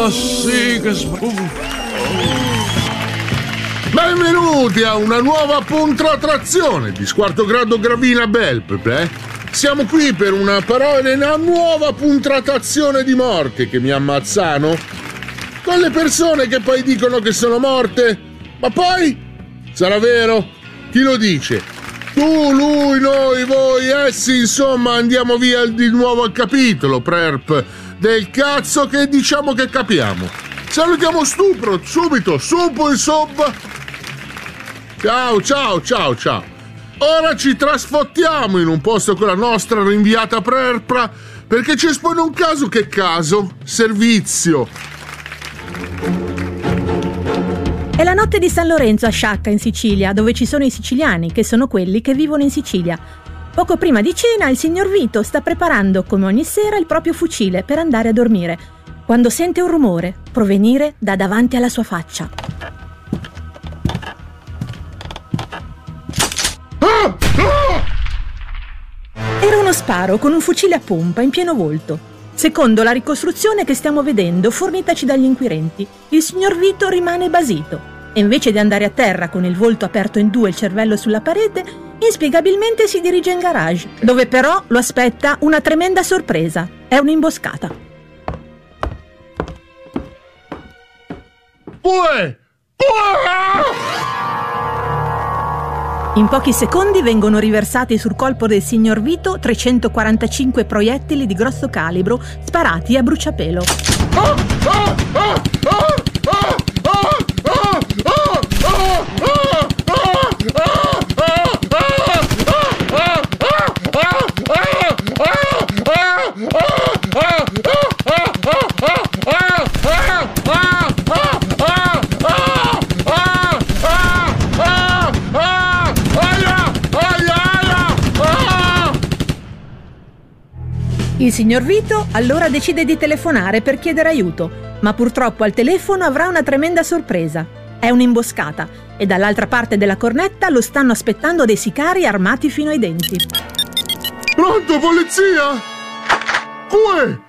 Sì, che Benvenuti a una nuova puntratrazione di Quarto Grado Gravina Belp. Siamo qui per una nuova puntratazione di morte che mi ammazzano. Con le persone che poi dicono che sono morte. Ma poi? Sarà vero? Chi lo dice? Tu, lui, noi, voi, essi, insomma, andiamo via di nuovo al capitolo, prerp, del cazzo che diciamo che capiamo. Salutiamo Stupro, subito, insomma. Ciao. Ora ci trasfottiamo in un posto con la nostra rinviata prerpra, perché ci espone un caso che caso, servizio. È la notte di San Lorenzo a Sciacca, in Sicilia, dove ci sono i siciliani, che sono quelli che vivono in Sicilia. Poco prima di cena, il signor Vito sta preparando, come ogni sera, il proprio fucile per andare a dormire, quando sente un rumore provenire da davanti alla sua faccia. Era uno sparo con un fucile a pompa in pieno volto. Secondo la ricostruzione che stiamo vedendo, fornitaci dagli inquirenti, il signor Vito rimane basito e invece di andare a terra con il volto aperto in due e il cervello sulla parete, inspiegabilmente si dirige in garage, dove però lo aspetta una tremenda sorpresa. È un'imboscata. In pochi secondi vengono riversati sul colpo del signor Vito 345 proiettili di grosso calibro sparati a bruciapelo. Il signor Vito allora decide di telefonare per chiedere aiuto, ma purtroppo al telefono avrà una tremenda sorpresa. È un'imboscata e dall'altra parte della cornetta lo stanno aspettando dei sicari armati fino ai denti. Pronto, polizia? Uè!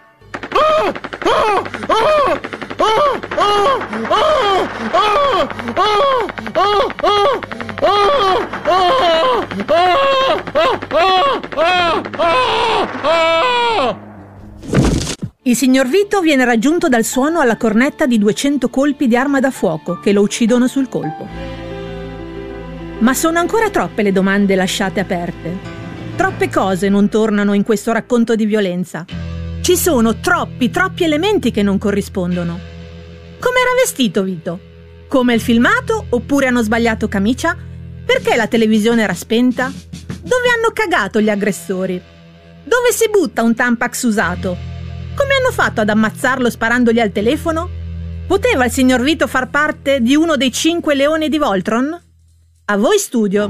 Il signor Vito viene raggiunto dal suono alla cornetta di 200 colpi di arma da fuoco che lo uccidono sul colpo. Ma sono ancora troppe le domande lasciate aperte. Troppe cose non tornano in questo racconto di violenza. Ci sono troppi elementi che non corrispondono. Com'era vestito Vito? Come il filmato oppure hanno sbagliato camicia? Perché la televisione era spenta? Dove hanno cagato gli aggressori? Dove si butta un Tampax usato? Come hanno fatto ad ammazzarlo sparandogli al telefono? Poteva il signor Vito far parte di uno dei 5 leoni di Voltron? A voi studio.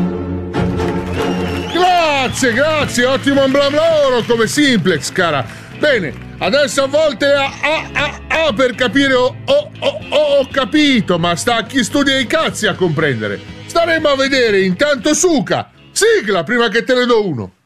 Grazie, ottimo lavoro come Simplex, cara. Bene, adesso a volte per capire ho capito, ma sta a chi studia i cazzi a comprendere. Staremo a vedere, intanto suca, sigla prima che te ne do uno.